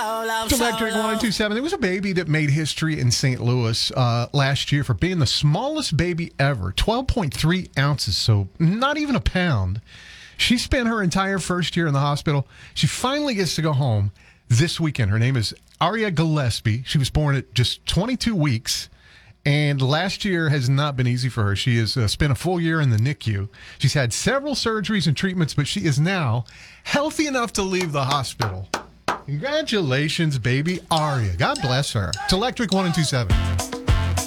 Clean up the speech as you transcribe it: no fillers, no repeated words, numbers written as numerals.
Electric 1027. There was a baby that made history in St. Louis last year for being the smallest baby ever, 12.3 ounces, so not even a pound. She spent her entire first year in the hospital. She finally gets to go home this weekend. Her name is Aria Gillespie. She was born at just 22 weeks. And last year has not been easy for her. She has spent a full year in the NICU. She's had several surgeries and treatments, but she is now healthy enough to leave the hospital. Congratulations, baby Aria. God bless her. It's Electric 1027.